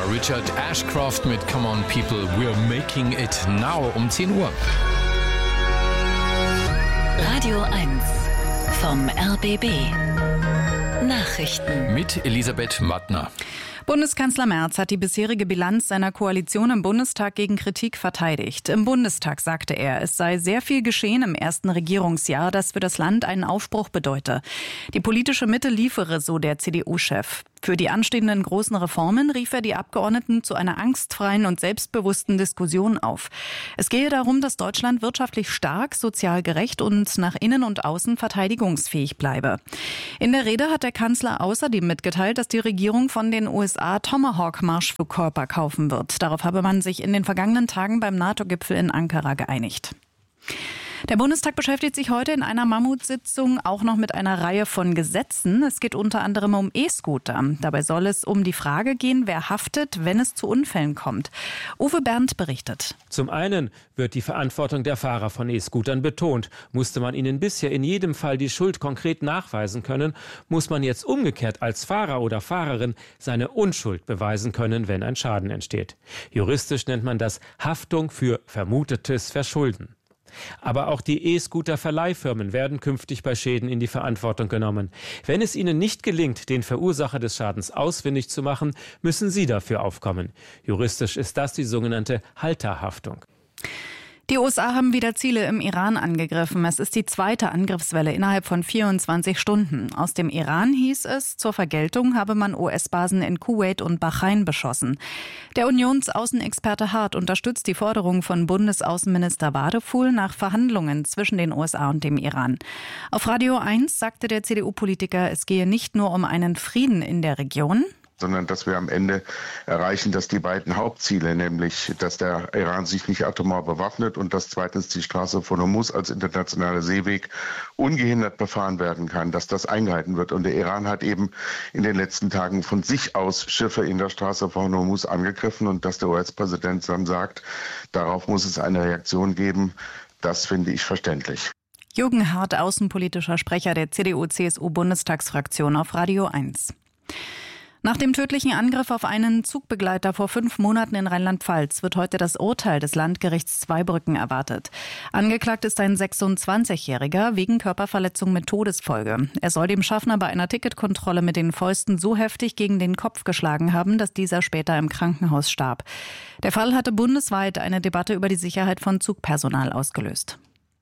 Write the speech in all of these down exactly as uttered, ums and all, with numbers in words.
war Richard Ashcroft mit Come on People, we're making it now um zehn Uhr. Radio eins vom R B B. Nachrichten mit Elisabeth Mattner. Bundeskanzler Merz hat die bisherige Bilanz seiner Koalition im Bundestag gegen Kritik verteidigt. Im Bundestag sagte er, es sei sehr viel geschehen im ersten Regierungsjahr, das für das Land einen Aufbruch bedeute. Die politische Mitte liefere, so der C D U-Chef. Für die anstehenden großen Reformen rief er die Abgeordneten zu einer angstfreien und selbstbewussten Diskussion auf. Es gehe darum, dass Deutschland wirtschaftlich stark, sozial gerecht und nach innen und außen verteidigungsfähig bleibe. In der Rede hat der Kanzler außerdem mitgeteilt, dass die Regierung von den U S A Tomahawk-Marschflugkörper kaufen wird. Darauf habe man sich in den vergangenen Tagen beim NATO-Gipfel in Ankara geeinigt. Der Bundestag beschäftigt sich heute in einer Mammutsitzung auch noch mit einer Reihe von Gesetzen. Es geht unter anderem um E-Scooter. Dabei soll es um die Frage gehen, wer haftet, wenn es zu Unfällen kommt. Uwe Berndt berichtet. Zum einen wird die Verantwortung der Fahrer von E-Scootern betont. Musste man ihnen bisher in jedem Fall die Schuld konkret nachweisen können, muss man jetzt umgekehrt als Fahrer oder Fahrerin seine Unschuld beweisen können, wenn ein Schaden entsteht. Juristisch nennt man das Haftung für vermutetes Verschulden. Aber auch die E-Scooter-Verleihfirmen werden künftig bei Schäden in die Verantwortung genommen. Wenn es ihnen nicht gelingt, den Verursacher des Schadens ausfindig zu machen, müssen sie dafür aufkommen. Juristisch ist das die sogenannte Halterhaftung. Die U S A haben wieder Ziele im Iran angegriffen. Es ist die zweite Angriffswelle innerhalb von vierundzwanzig Stunden. Aus dem Iran hieß es, zur Vergeltung habe man U S-Basen in Kuwait und Bahrain beschossen. Der Unionsaußenexperte Hart unterstützt die Forderung von Bundesaußenminister Wadefuhl nach Verhandlungen zwischen den U S A und dem Iran. Auf Radio eins sagte der C D U-Politiker, es gehe nicht nur um einen Frieden in der Region, sondern dass wir am Ende erreichen, dass die beiden Hauptziele, nämlich dass der Iran sich nicht atomar bewaffnet und dass zweitens die Straße von Hormuz als internationaler Seeweg ungehindert befahren werden kann, dass das eingehalten wird. Und der Iran hat eben in den letzten Tagen von sich aus Schiffe in der Straße von Hormuz angegriffen und dass der U S-Präsident dann sagt, darauf muss es eine Reaktion geben, das finde ich verständlich. Jürgen Hart, außenpolitischer Sprecher der C D U-C S U-Bundestagsfraktion auf Radio eins. Nach dem tödlichen Angriff auf einen Zugbegleiter vor fünf Monaten in Rheinland-Pfalz wird heute das Urteil des Landgerichts Zweibrücken erwartet. Angeklagt ist ein sechsundzwanzigjähriger wegen Körperverletzung mit Todesfolge. Er soll dem Schaffner bei einer Ticketkontrolle mit den Fäusten so heftig gegen den Kopf geschlagen haben, dass dieser später im Krankenhaus starb. Der Fall hatte bundesweit eine Debatte über die Sicherheit von Zugpersonal ausgelöst.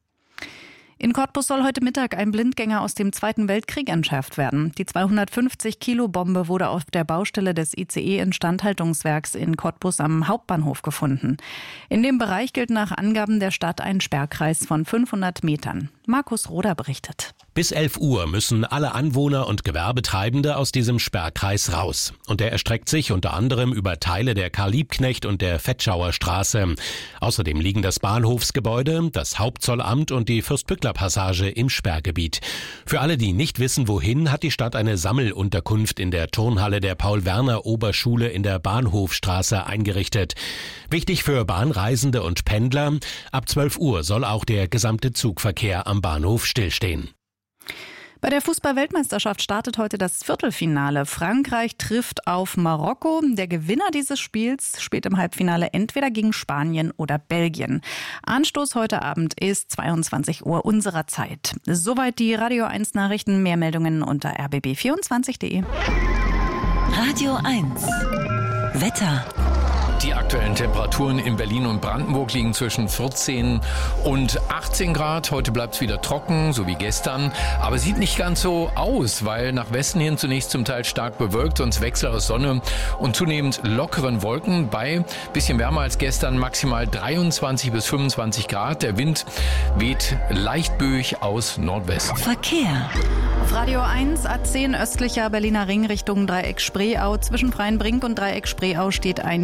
In Cottbus soll heute Mittag ein Blindgänger aus dem Zweiten Weltkrieg entschärft werden. Die zweihundertfünfzig Kilo Bombe wurde auf der Baustelle des I C E-Instandhaltungswerks in Cottbus am Hauptbahnhof gefunden. In dem Bereich gilt nach Angaben der Stadt ein Sperrkreis von fünfhundert Metern. Markus Roder berichtet. Bis elf Uhr müssen alle Anwohner und Gewerbetreibende aus diesem Sperrkreis raus. Und der erstreckt sich unter anderem über Teile der Karl-Liebknecht und der Fetschauer Straße. Außerdem liegen das Bahnhofsgebäude, das Hauptzollamt und die Fürstbückler-Passage im Sperrgebiet. Für alle, die nicht wissen, wohin, hat die Stadt eine Sammelunterkunft in der Turnhalle der Paul-Werner-Oberschule in der Bahnhofstraße eingerichtet. Wichtig für Bahnreisende und Pendler, ab zwölf Uhr soll auch der gesamte Zugverkehr am Bahnhof stillstehen. Bei der Fußball-Weltmeisterschaft startet heute das Viertelfinale. Frankreich trifft auf Marokko. Der Gewinner dieses Spiels spielt im Halbfinale entweder gegen Spanien oder Belgien. Anstoß heute Abend ist zweiundzwanzig Uhr unserer Zeit. Soweit die Radio eins Nachrichten. Mehr Meldungen unter r b b vierundzwanzig punkt de. Radio eins Wetter. Die aktuellen Temperaturen in Berlin und Brandenburg liegen zwischen vierzehn und achtzehn Grad. Heute bleibt es wieder trocken, so wie gestern. Aber sieht nicht ganz so aus, weil nach Westen hin zunächst zum Teil stark bewölkt, sonst Wechsel aus Sonne und zunehmend lockeren Wolken bei bisschen wärmer als gestern, maximal dreiundzwanzig bis fünfundzwanzig Grad. Der Wind weht leicht böig aus Nordwesten. Verkehr. Auf Radio eins, A zehn östlicher Berliner Ring Richtung Dreieck Spreeau. Zwischen Freienbrink und Dreieck Spreeau steht ein defektes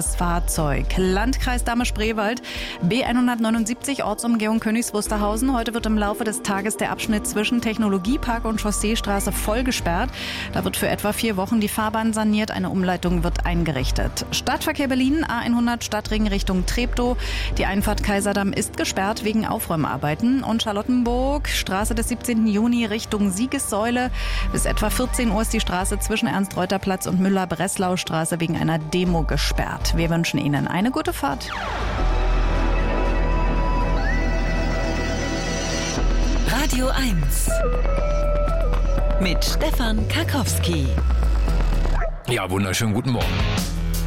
unsicheres Fahrzeug. Landkreis Dahme-Spreewald, B hundertneunundsiebzig, Ortsumgehung Königs Wusterhausen. Heute wird im Laufe des Tages der Abschnitt zwischen Technologiepark und Chausseestraße voll gesperrt. Da wird für etwa vier Wochen die Fahrbahn saniert. Eine Umleitung wird eingerichtet. Stadtverkehr Berlin, A hundert Stadtring Richtung Treptow. Die Einfahrt Kaiserdamm ist gesperrt wegen Aufräumarbeiten. Und Charlottenburg, Straße des siebzehnten Juni Richtung Siegessäule. Bis etwa vierzehn Uhr ist die Straße zwischen Ernst-Reuter-Platz und Müller-Breslau-Straße wegen einer Demo gesperrt. Wir wünschen Ihnen eine gute Fahrt. Radio eins mit Stefan Karkowski. Ja, wunderschönen guten Morgen.